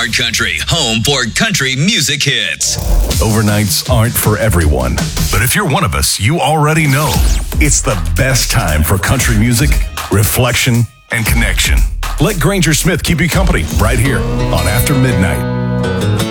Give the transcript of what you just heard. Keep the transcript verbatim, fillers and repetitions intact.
iHeart Country, home for country music hits. Overnights aren't for everyone, but if you're one of us, you already know it's the best time for country music, reflection, and connection. Let Granger Smith keep you company right here on After Midnight.